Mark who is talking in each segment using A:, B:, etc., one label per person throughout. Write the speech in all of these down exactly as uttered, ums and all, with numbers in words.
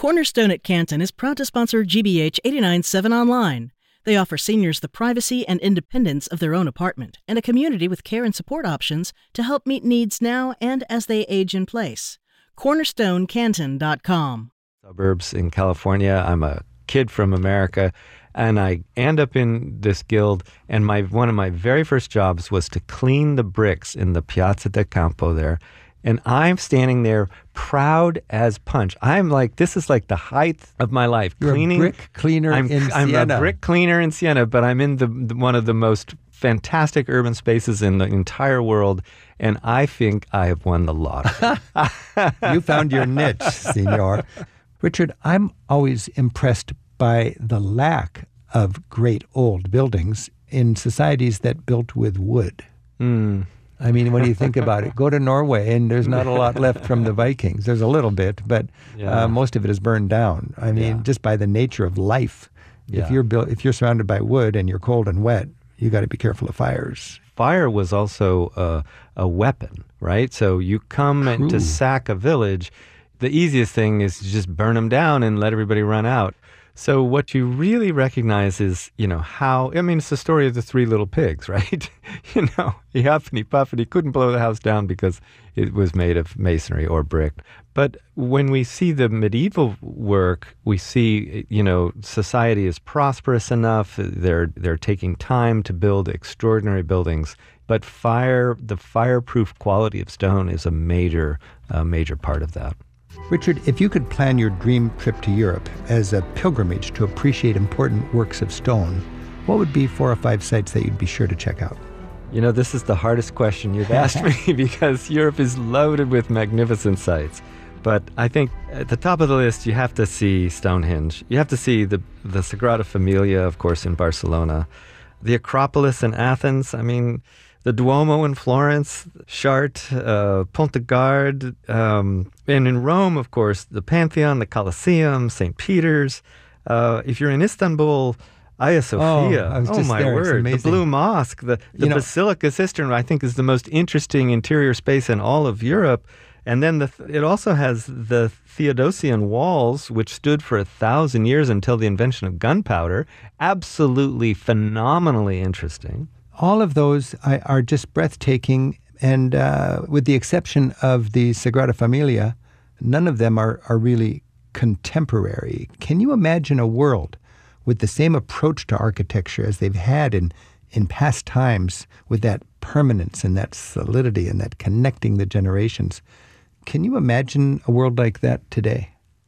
A: Cornerstone at Canton is proud to sponsor G B H eighty-nine point seven Online. They offer seniors the privacy and independence of their own apartment and a community with care and support options to help meet needs now and as they age in place. cornerstone canton dot com.
B: Suburbs in California. I'm a kid from America, and I end up in this guild, and my one of my very first jobs was to clean the bricks in the Piazza del Campo there. And I'm standing there proud as punch. I'm like, this is like the height of my life.
C: You're
B: cleaning,
C: a brick cleaner
B: I'm,
C: in
B: I'm
C: Siena.
B: a brick cleaner in Siena, but I'm in the, the one of the most fantastic urban spaces in the entire world, and I think I have won the lottery.
C: You found your niche, senor. Richard, I'm always impressed by the lack of great old buildings in societies that built with wood.
B: Mm.
C: I mean, when you think about it, go to Norway and there's not a lot left from the Vikings. There's a little bit, but
B: Yeah.
C: uh, most of it is burned down. I mean,
B: Yeah.
C: just by the nature of life.
B: Yeah.
C: If you're built, if you're surrounded by wood and you're cold and wet, you got to be careful of fires.
B: Fire was also a, a weapon, right? So you come in
C: True.
B: to sack a village, the easiest thing is to just burn them down and let everybody run out. So what you really recognize is, you know, how, I mean, it's the story of the three little pigs, right? You know, he huffed and he puffed and he couldn't blow the house down because it was made of masonry or brick. But when we see the medieval work, we see, you know, society is prosperous enough. They're, they're taking time to build extraordinary buildings. But fire, the fireproof quality of stone is a major, uh, major part of that.
C: Richard, if you could plan your dream trip to Europe as a pilgrimage to appreciate important works of stone, what would be four or five sites that you'd be sure to check out?
B: You know, this is the hardest question you've asked me because Europe is loaded with magnificent sites. But I think at the top of the list, you have to see Stonehenge. You have to see the, the Sagrada Familia, of course, in Barcelona. The Acropolis in Athens. I mean, the Duomo in Florence, Chartres, uh, Pont de Garde, um, and in Rome, of course, the Pantheon, the Colosseum, Saint Peter's. Uh, if you're in Istanbul, Hagia Sophia.
C: Oh, I was
B: oh
C: just
B: my
C: there. It's
B: word! The
C: amazing.
B: Blue Mosque, the, the
C: You know-
B: Basilica Cistern, I think, is the most interesting interior space in all of Europe. And then the, it also has the Theodosian walls, which stood for a thousand years until the invention of gunpowder. Absolutely phenomenally interesting.
C: All of those are are just breathtaking, and uh, with the exception of the Sagrada Familia, none of them are, are really contemporary. Can you imagine a world with the same approach to architecture as they've had in, in past times, with that permanence and that solidity and that connecting the generations? Can you imagine a world like that today?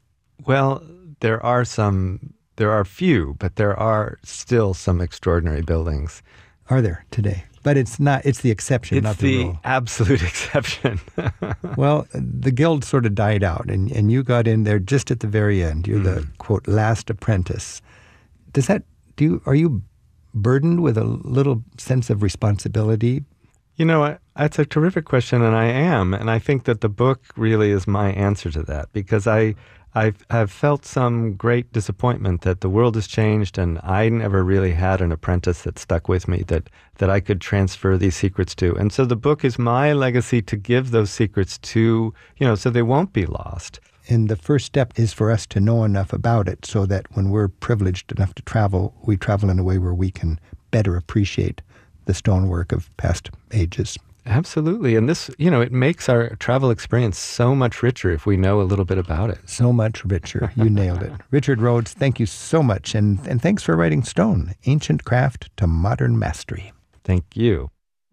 B: Well, there are some, there are few, but there are still some extraordinary buildings.
C: Are there today? But it's not, it's the exception,
B: It's
C: not the,
B: the
C: rule.
B: absolute exception.
C: Well, the guild sort of died out, and, and you got in there just at the very end. You're the, quote, last apprentice. Does that, do you, are you burdened with a little sense of responsibility?
B: You know, I- that's a terrific question, and I am. And I think that the book really is my answer to that, because I, I've, I've felt some great disappointment that the world has changed, and I never really had an apprentice that stuck with me that, that I could transfer these secrets to. And so the book is my legacy to give those secrets to, you know, so they won't be lost.
C: And the first step is for us to know enough about it so that when we're privileged enough to travel, we travel in a way where we can better appreciate the stonework of past ages.
B: Absolutely. And this, you know, it makes our travel experience so much richer if we know a little bit about it.
C: So much richer. You nailed it. Richard Rhodes, thank you so much. And, and thanks for writing Stone, Ancient Craft to Modern Mastery.
B: Thank you.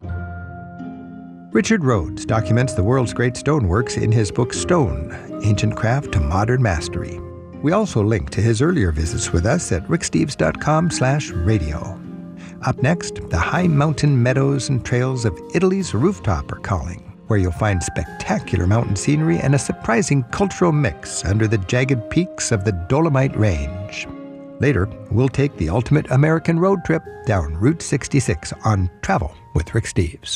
C: Richard Rhodes documents the world's great stoneworks in his book Stone, Ancient Craft to Modern Mastery. We also link to his earlier visits with us at ricksteves.com slash radio. Up next, the high mountain meadows and trails of Italy's rooftop are calling, where you'll find spectacular mountain scenery and a surprising cultural mix under the jagged peaks of the Dolomite Range. Later, we'll take the ultimate American road trip down Route sixty-six on Travel with Rick Steves.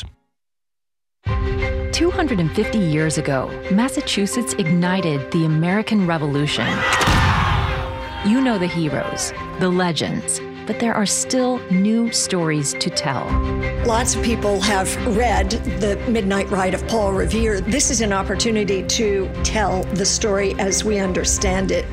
D: two hundred fifty years ago, Massachusetts ignited the American Revolution. You know the heroes, the legends, but there are still new stories to tell.
E: Lots of people have read The Midnight Ride of Paul Revere. This is an opportunity to tell the story as we understand it.